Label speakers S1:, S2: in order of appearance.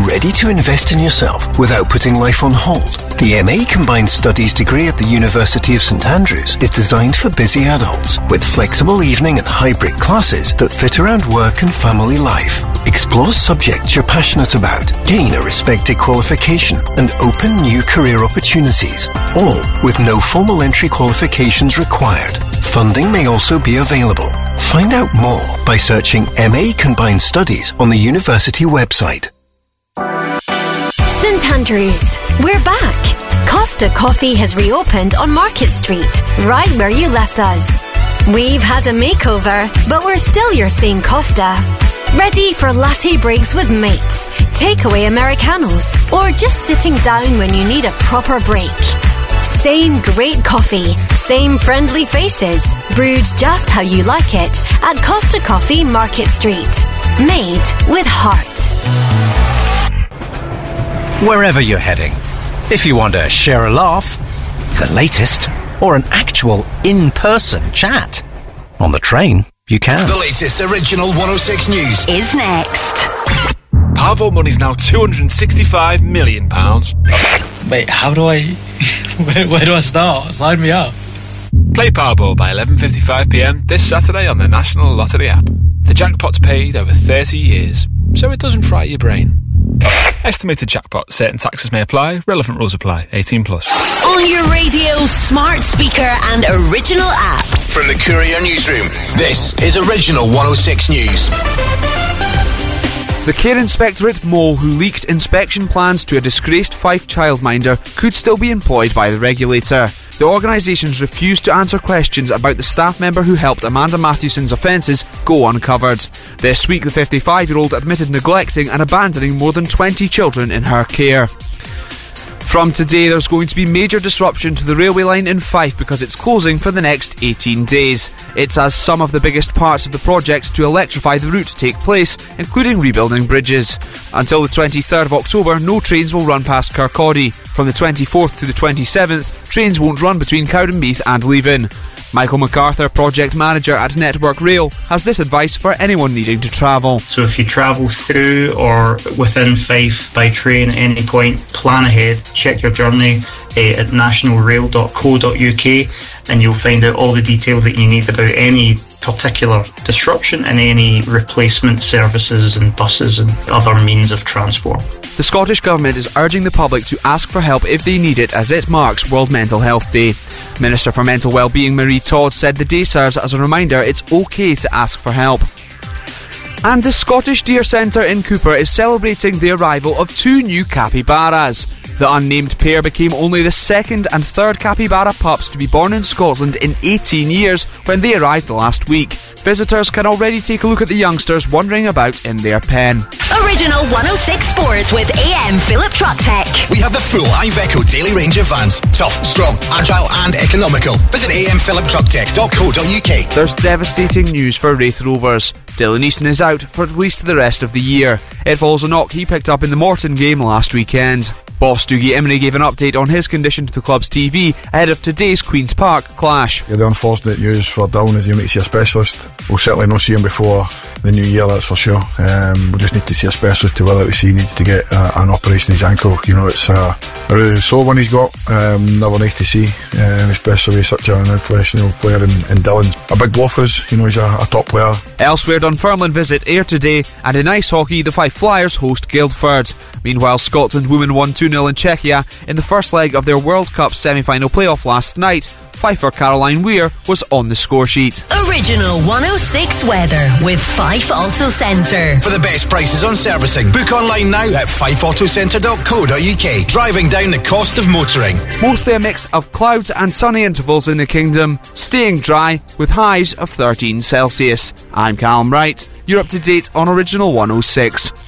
S1: Ready to invest in yourself without putting life on hold? The MA Combined Studies degree at the University of St Andrews is designed for busy adults with flexible evening and hybrid classes that fit around work and family life. Explore subjects you're passionate about, gain a respected qualification and open new career opportunities, all with no formal entry qualifications required. Funding may also be available. Find out more by searching MA Combined Studies on the university website.
S2: St Andrews, we're back. Costa Coffee has reopened on Market Street, right where you left us. We've had a makeover, but we're still your same Costa. Ready for latte breaks with mates, takeaway Americanos, or just sitting down when you need a proper break. Same great coffee, same friendly faces, brewed just how you like it at Costa Coffee Market Street. Made with heart.
S3: Wherever you're heading, if you want to share a laugh, the latest, or an actual in-person chat, on the train, you can.
S4: The latest original 106 News
S2: is next.
S5: Powerball money's now £265 million.
S6: Wait, how do I... where do I start? Sign me up.
S5: Play Powerball by 11:55pm this Saturday on the National Lottery app. The jackpot's paid over 30 years, so it doesn't fry your brain. Estimated jackpot. Certain taxes may apply. Relevant rules apply. 18+.
S7: On your radio, smart speaker and original app.
S4: From the Courier Newsroom, this is Original 106 News.
S8: The Care Inspectorate Mo, who leaked inspection plans to a disgraced Fife childminder, could still be employed by the regulator. The organisations refused to answer questions about the staff member who helped Amanda Matthewson's offences go uncovered. This week, the 55-year-old admitted neglecting and abandoning more than 20 children in her care. From today, there's going to be major disruption to the railway line in Fife because it's closing for the next 18 days. It's as some of the biggest parts of the project to electrify the route take place, including rebuilding bridges. Until the 23rd of October, no trains will run past Kirkcaldy. From the 24th to the 27th, trains won't run between Cowdenbeath and Leven. Michael MacArthur, project manager at Network Rail, has this advice for anyone needing to travel.
S9: So if you travel through or within Fife by train at any point, plan ahead, check your journey at nationalrail.co.uk and you'll find out all the detail that you need about any particular disruption and any replacement services and buses and other means of transport.
S8: The Scottish Government is urging the public to ask for help if they need it as it marks World Mental Health Day. Minister for Mental Wellbeing Marie Todd said the day serves as a reminder it's okay to ask for help. And the Scottish Deer Centre in Cooper is celebrating the arrival of 2 new capybaras. The unnamed pair became only the second and third capybara pups to be born in Scotland in 18 years when they arrived last week. Visitors can already take a look at the youngsters wandering about in their pen.
S7: Original 106 Sports with AM Philip Truck Tech.
S4: We have the full Iveco daily range of vans. Tough, strong, agile and economical. Visit amphiliptrucktech.co.uk.
S8: There's devastating news for Raith Rovers. Dylan Easton is out for at least the rest of the year. It follows a knock he picked up in the Morton game last weekend. Boss Dougie Imrie gave an update on his condition to the club's TV ahead of today's Queen's Park clash.
S10: Yeah, the unfortunate news for Dylan is he'll need to see a specialist. We'll certainly not see him before the new year, that's for sure. We'll just need to see a specialist to whether he needs to get an operation in his ankle. You know, it's a really sore one he's got. Never nice to see, especially with such an influential player in Dylan. A big blow for us, you know, he's a top player.
S8: Elsewhere, Dunfermline visit Ayr today, and in ice hockey, the Fife Flyers host Guildford. Meanwhile, Scotland women won 2-0 in Czechia in the first leg of their World Cup semi-final playoff last night. Fifer Caroline Weir was on the score sheet.
S7: Original 106 weather with Fife Auto Centre.
S4: For the best prices on servicing, book online now at fifeautocentre.co.uk. Driving down the cost of motoring.
S8: Mostly a mix of clouds and sunny intervals in the kingdom, staying dry with highs of 13 Celsius. I'm Callum Wright. You're up to date on Original 106.